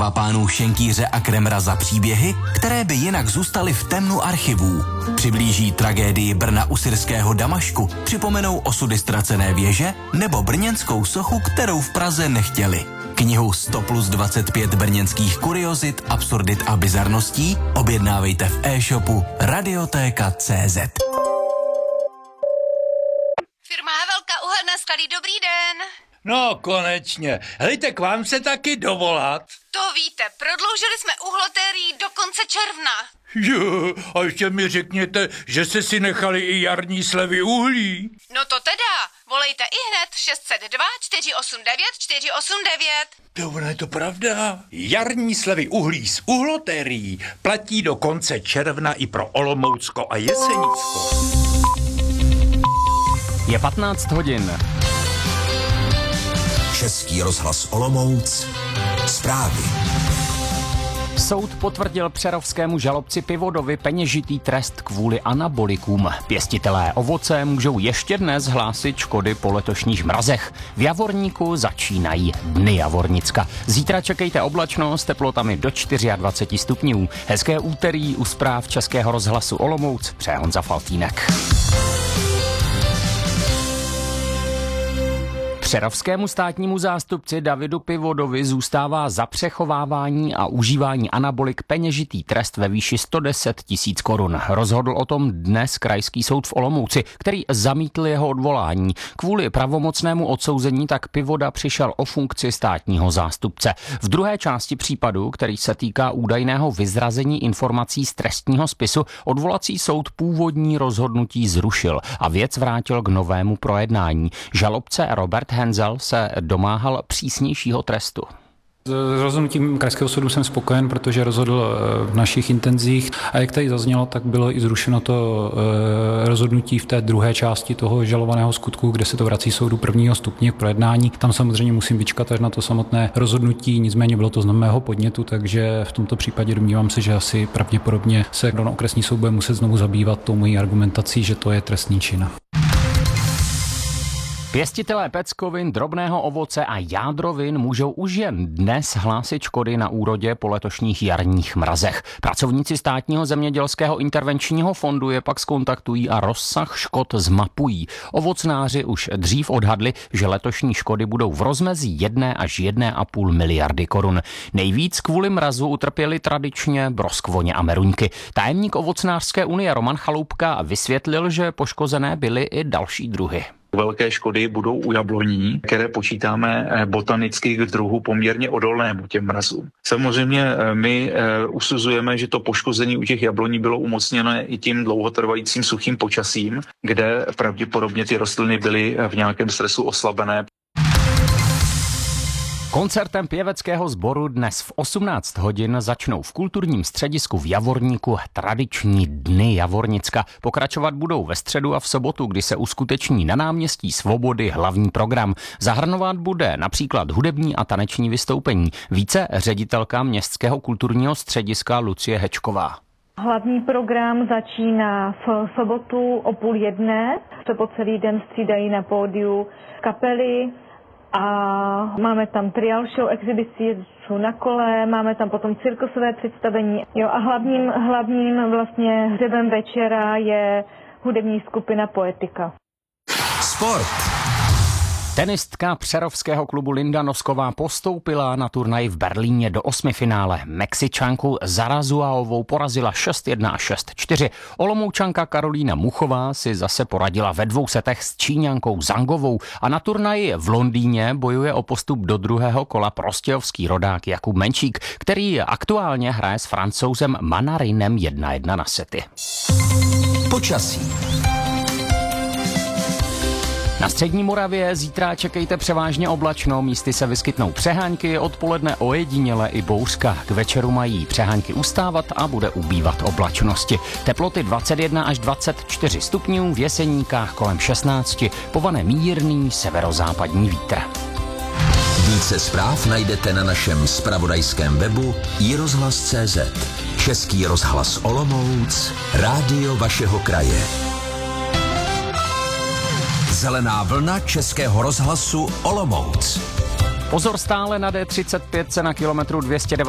Sláva pánů Šenkýře a Kremra za příběhy, které by jinak zůstaly v temnu archivů. Přiblíží tragédii Brna u syrského Damašku, připomenou osudy ztracené věže nebo brněnskou sochu, kterou v Praze nechtěli. Knihu 100+25 brněnských kuriozit, absurdit a bizarností objednávejte v e-shopu Radiotéka.cz. Firma Havelka Uhelné sklady, dobrý den. No, konečně. Hejte, k vám se taky dovolat. To víte, prodloužili jsme uhlotérii do konce června. Jo, a ještě mi řekněte, že jste si nechali i jarní slevy uhlí. No to teda, volejte ihned 602 489 489. Ono je to pravda. Jarní slevy uhlí z uhlotérií platí do konce června i pro Olomoucko a Jesenicko. Je 15 hodin. Český rozhlas Olomouc. Zprávy. Soud potvrdil přerovskému žalobci Pivodovi peněžitý trest kvůli anabolikům. Pěstitelé ovoce můžou ještě dnes hlásit škody po letošních mrazech. V Javorníku začínají Dny Javornicka. Zítra čekejte oblačnost, teplotami do 24 stupňů. Hezké úterý u zpráv Českého rozhlasu Olomouc přeje Honza Faltýnek. Přerovskému státnímu zástupci Davidu Pivodovi zůstává za přechovávání a užívání anabolik peněžitý trest ve výši 110 000 korun. Rozhodl o tom dnes Krajský soud v Olomouci, který zamítl jeho odvolání. Kvůli pravomocnému odsouzení tak Pivoda přišel o funkci státního zástupce. V druhé části případu, který se týká údajného vyzrazení informací z trestního spisu, odvolací soud původní rozhodnutí zrušil a věc vrátil k novému projednání. Žalobce Robert Henzel se domáhal přísnějšího trestu. S rozhodnutím Krajského soudu jsem spokojen, protože rozhodl v našich intenzích a jak tady zaznělo, tak bylo i zrušeno to rozhodnutí v té druhé části toho žalovaného skutku, kde se to vrací soudu prvního stupně k projednání. Tam samozřejmě musím vyčkat až na to samotné rozhodnutí, nicméně bylo to z mého podnětu, takže v tomto případě domnívám se, že asi pravděpodobně se okresní soud bude muset znovu zabývat tou mojí argumentací, že to je trestný čin. Pěstitelé peckovin, drobného ovoce a jádrovin můžou už jen dnes hlásit škody na úrodě po letošních jarních mrazech. Pracovníci státního zemědělského intervenčního fondu je pak zkontaktují a rozsah škod zmapují. Ovocnáři už dřív odhadli, že letošní škody budou v rozmezí 1 až 1,5 miliardy korun. Nejvíc kvůli mrazu utrpěli tradičně broskvoně a meruňky. Tajemník Ovocnářské unie Roman Chaloupka vysvětlil, že poškozené byly i další druhy. Velké škody budou u jabloní, které počítáme botanických druhů poměrně odolnému těm mrazům. Samozřejmě my usuzujeme, že to poškození u těch jabloní bylo umocněno i tím dlouhotrvajícím suchým počasím, kde pravděpodobně ty rostliny byly v nějakém stresu oslabené. Koncertem pěveckého sboru dnes v 18 hodin začnou v kulturním středisku v Javorníku tradiční Dny Javornicka. Pokračovat budou ve středu a v sobotu, kdy se uskuteční na náměstí Svobody hlavní program. Zahrnovat bude například hudební a taneční vystoupení. Více ředitelka Městského kulturního střediska Lucie Hečková. Hlavní program začíná v sobotu o 12:30. Se po celý den střídají na pódiu kapely. A máme tam trial show, exibici, jsou na kole, máme tam potom cirkusové představení. Jo, a hlavním vlastně hřebem večera je hudební skupina Poetika. Sport. Tenistka přerovského klubu Linda Nosková postoupila na turnaj v Berlíně do 8. finále. Mexičanku Zarazuaovou porazila 6-1 a 6-4. Olomoučanka Karolína Muchová si zase poradila ve 2 setech s Číňankou Zangovou a na turnaji v Londýně bojuje o postup do druhého kola prostějovský rodák Jakub Menčík, který aktuálně hraje s Francouzem Manarinem 1-1 na sety. Počasí. Na střední Moravě zítra čekejte převážně oblačno, místy se vyskytnou přehánky, odpoledne ojediněle i bouřka. K večeru mají přehánky ustávat a bude ubývat oblačnosti. Teploty 21 až 24 stupňů, v Jeseníkách kolem 16, povane mírný severozápadní vítr. Více zpráv najdete na našem zpravodajském webu iRozhlas.cz. Český rozhlas Olomouc, rádio vašeho kraje. Zelená vlna Českého rozhlasu Olomouc. Pozor stále na D35 na kilometru 290.